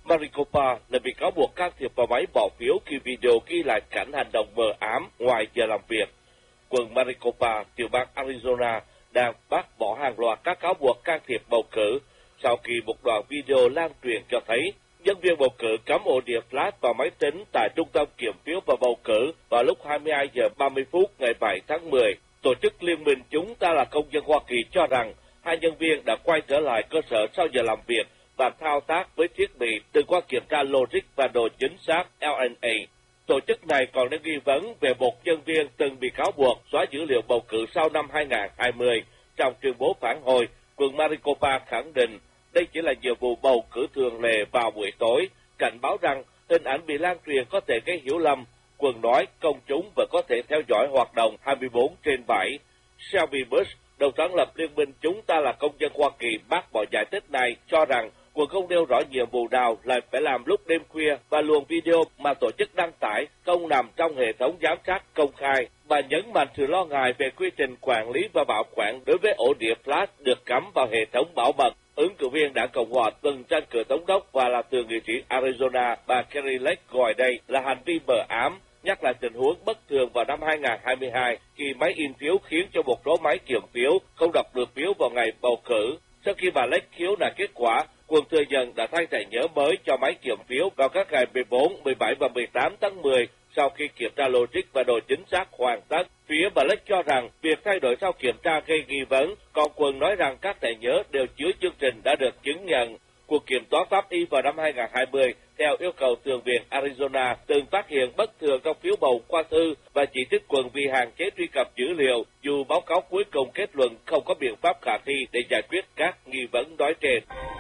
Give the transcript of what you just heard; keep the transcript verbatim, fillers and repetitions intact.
Maricopa là bị cáo buộc can thiệp vào máy bỏ phiếu khi video ghi lại cảnh hành động mờ ám ngoài giờ làm việc. Quận Maricopa, tiểu bang Arizona, đang bác bỏ hàng loạt các cáo buộc can thiệp bầu cử sau khi một đoạn video lan truyền cho thấy nhân viên bầu cử cắm ổ đĩa flash vào máy tính tại trung tâm kiểm phiếu và bầu cử vào lúc hai mươi hai giờ ba mươi phút ngày bảy tháng mười. Tổ chức Liên minh Chúng ta là công dân Hoa Kỳ cho rằng hai nhân viên đã quay trở lại cơ sở sau giờ làm việc và thao tác với thiết bị từ qua kiểm tra logic và độ chính xác L N A. Tổ chức này còn đang nghi vấn về một nhân viên từng bị cáo buộc xóa dữ liệu bầu cử sau năm hai nghìn không trăm hai mươi. Trong tuyên bố phản hồi, quận Maricopa khẳng định đây chỉ là nhiệm vụ bầu cử thường lệ vào buổi tối, cảnh báo rằng hình ảnh bị lan truyền có thể gây hiểu lầm. Quận nói công chúng vẫn có thể theo dõi hoạt động hai mươi bốn trên bảy. Shelby Bush, đồng sáng lập Liên minh Chúng ta là công dân Hoa Kỳ, bác bỏ giải thích này, cho rằng quận không nêu rõ nhiệm vụ nào lại phải làm lúc đêm khuya và luồng video mà tổ chức đăng tải không nằm trong hệ thống giám sát công khai. Bà nhấn mạnh sự lo ngại về quy trình quản lý và bảo quản đối với ổ đĩa flash được cắm vào hệ thống bảo mật. Ứng cử viên đảng Cộng hòa từng tranh cử tổng đốc và là thượng nghị sĩ Arizona, bà Kari Lake gọi đây là hành vi mờ ám, nhắc lại tình huống bất thường vào năm hai nghìn không trăm hai mươi hai khi máy in phiếu khiến cho một số máy kiểm phiếu không đọc được phiếu vào ngày bầu cử. Sau khi bà Lake khiếu nại kết quả, quận thừa nhận đã thay thẻ nhớ mới cho máy kiểm phiếu vào các ngày mười bốn, mười bảy và mười tám tháng mười sau khi kiểm tra logic và độ chính xác hoàn tất. Phía bà Lake cho rằng việc thay đổi sau kiểm tra gây nghi vấn, còn quận nói rằng các thẻ nhớ đều chứa chương trình đã được chứng nhận. Cuộc kiểm toán pháp y vào năm hai nghìn không trăm hai mươi, theo yêu cầu Thượng viện Arizona, từng phát hiện bất thường trong phiếu bầu qua thư và chỉ trích quận vì hạn chế truy cập dữ liệu, dù báo cáo cuối cùng kết luận không có biện pháp khả thi để giải quyết các nghi vấn nói trên.